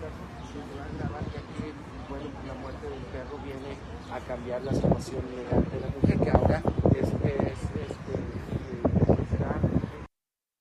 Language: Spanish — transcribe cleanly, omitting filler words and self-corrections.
caso se va a agravar, ya que, bueno, la muerte del perro viene a cambiar la situación legal de la mujer, que ahora